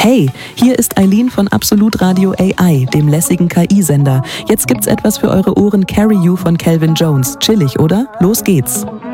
Hey, hier ist Eileen von Absolut Radio AI, dem lässigen KI-Sender. Jetzt gibt's etwas für eure Ohren. Carry You von Calvin Jones. Chillig, oder? Los geht's.